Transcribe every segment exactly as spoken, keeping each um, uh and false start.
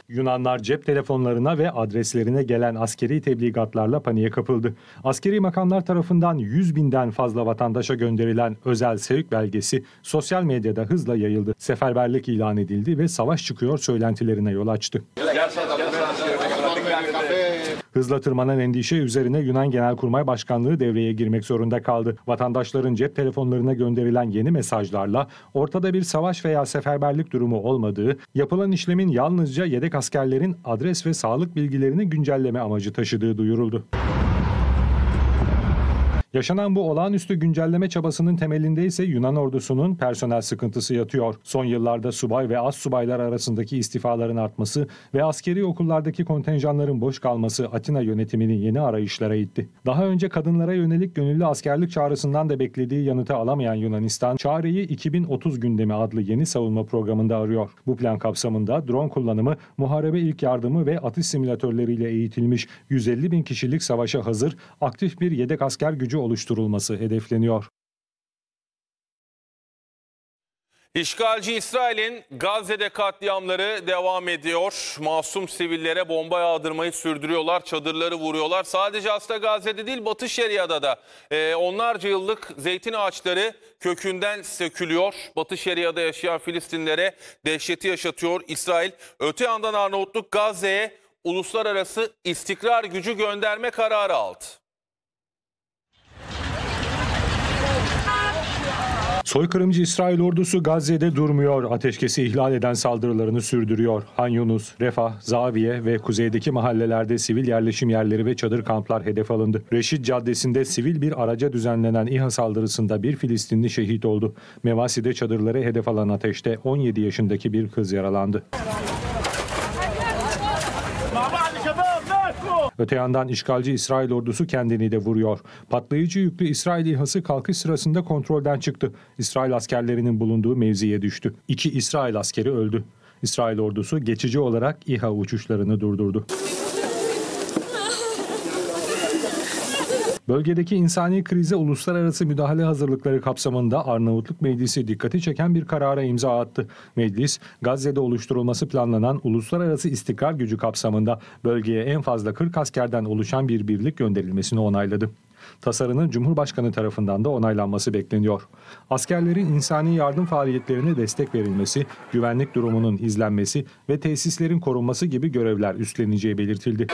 Yunanlar cep telefonlarına ve adreslerine gelen askeri tebligatlarla paniğe kapıldı. Askeri makamlar tarafından yüz binden fazla vatandaşa gönderilen özel sevk belgesi sosyal medyada hızla yayıldı. Seferberlik ilan edildi ve savaş çıkıyor söylentilerine yol açtı. Hızla tırmanan endişe üzerine Yunan Genelkurmay Başkanlığı devreye girmek zorunda kaldı. Vatandaşların cep telefonlarına gönderilen yeni mesajlarla ortada bir savaş veya seferberlik durumu olmadığı, yapılan işlemin yalnızca yedek askerlerin adres ve sağlık bilgilerini güncelleme amacı taşıdığı duyuruldu. Yaşanan bu olağanüstü güncelleme çabasının temelinde ise Yunan ordusunun personel sıkıntısı yatıyor. Son yıllarda subay ve astsubaylar arasındaki istifaların artması ve askeri okullardaki kontenjanların boş kalması Atina yönetimini yeni arayışlara itti. Daha önce kadınlara yönelik gönüllü askerlik çağrısından da beklediği yanıtı alamayan Yunanistan, çağrıyı iki bin otuz gündemi adlı yeni savunma programında arıyor. Bu plan kapsamında drone kullanımı, muharebe ilk yardımı ve atış simülatörleriyle eğitilmiş yüz elli bin kişilik savaşa hazır aktif bir yedek asker gücü oluşturulması hedefleniyor. İşgalci İsrail'in Gazze'de katliamları devam ediyor. Masum sivillere bomba yağdırmayı sürdürüyorlar, çadırları vuruyorlar. Sadece aslında Gazze'de değil, Batı Şeria'da da e, onlarca yıllık zeytin ağaçları kökünden sökülüyor. Batı Şeria'da yaşayan Filistinlilere dehşeti yaşatıyor İsrail. Öte yandan Arnavutluk Gazze'ye uluslararası istikrar gücü gönderme kararı aldı. Soykırımcı İsrail ordusu Gazze'de durmuyor. Ateşkesi ihlal eden saldırılarını sürdürüyor. Han Yunus, Refah, Zaviye ve kuzeydeki mahallelerde sivil yerleşim yerleri ve çadır kamplar hedef alındı. Reşit Caddesi'nde sivil bir araca düzenlenen İHA saldırısında bir Filistinli şehit oldu. Mevasi'de çadırları hedef alan ateşte on yedi yaşındaki bir kız yaralandı. Öte yandan işgalci İsrail ordusu kendini de vuruyor. Patlayıcı yüklü İsrail İHA'sı kalkış sırasında kontrolden çıktı. İsrail askerlerinin bulunduğu mevziye düştü. İki İsrail askeri öldü. İsrail ordusu geçici olarak İHA uçuşlarını durdurdu. Bölgedeki insani krize uluslararası müdahale hazırlıkları kapsamında Arnavutluk Meclisi dikkati çeken bir karara imza attı. Meclis, Gazze'de oluşturulması planlanan uluslararası istikrar gücü kapsamında bölgeye en fazla kırk askerden oluşan bir birlik gönderilmesini onayladı. Tasarının Cumhurbaşkanı tarafından da onaylanması bekleniyor. Askerlerin insani yardım faaliyetlerine destek verilmesi, güvenlik durumunun izlenmesi ve tesislerin korunması gibi görevler üstleneceği belirtildi.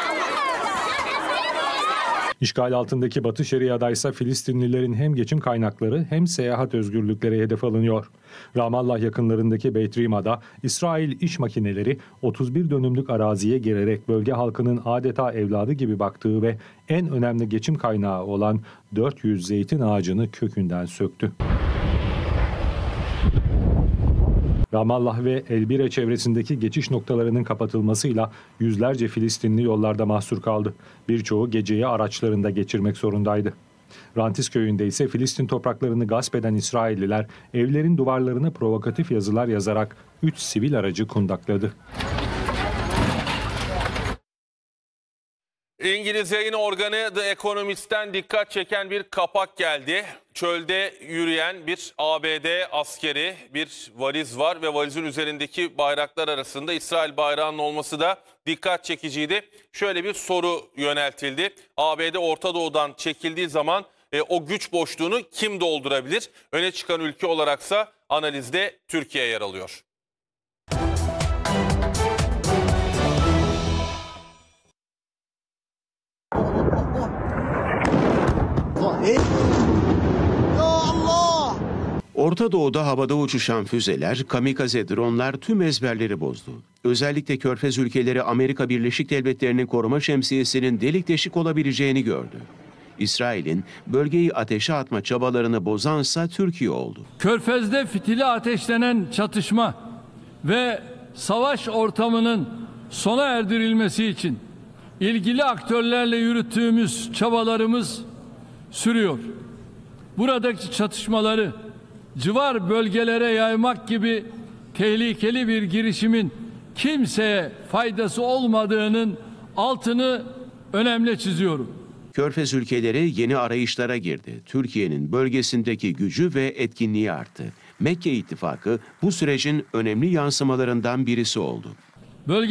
İşgal altındaki Batı Şeria'da ise Filistinlilerin hem geçim kaynakları hem seyahat özgürlükleri hedef alınıyor. Ramallah yakınlarındaki Beit Rima'da İsrail iş makineleri otuz bir dönümlük araziye girerek bölge halkının adeta evladı gibi baktığı ve en önemli geçim kaynağı olan dört yüz zeytin ağacını kökünden söktü. Ramallah ve Elbire çevresindeki geçiş noktalarının kapatılmasıyla yüzlerce Filistinli yollarda mahsur kaldı. Birçoğu geceyi araçlarında geçirmek zorundaydı. Rantis köyünde ise Filistin topraklarını gasp eden İsrailliler evlerin duvarlarına provokatif yazılar yazarak üç sivil aracı kundakladı. İngiliz yayın organı The Economist'ten dikkat çeken bir kapak geldi. Çölde yürüyen bir A B D askeri, bir valiz var ve valizin üzerindeki bayraklar arasında İsrail bayrağının olması da dikkat çekiciydi. Şöyle bir soru yöneltildi. A B D Orta Doğu'dan çekildiği zaman e, o güç boşluğunu kim doldurabilir? Öne çıkan ülke olaraksa analizde Türkiye yer alıyor. Orta Doğu'da havada uçuşan füzeler, kamikaze dronlar tüm ezberleri bozdu. Özellikle Körfez ülkeleri Amerika Birleşik Devletleri'nin koruma şemsiyesinin delik deşik olabileceğini gördü. İsrail'in bölgeyi ateşe atma çabalarını bozansa Türkiye oldu. Körfez'de fitili ateşlenen çatışma ve savaş ortamının sona erdirilmesi için ilgili aktörlerle yürüttüğümüz çabalarımız sürüyor. Buradaki çatışmaları civar bölgelere yaymak gibi tehlikeli bir girişimin kimseye faydası olmadığının altını önemli çiziyorum. Körfez ülkeleri yeni arayışlara girdi. Türkiye'nin bölgesindeki gücü ve etkinliği arttı. Mekke İttifakı bu sürecin önemli yansımalarından birisi oldu. Bölge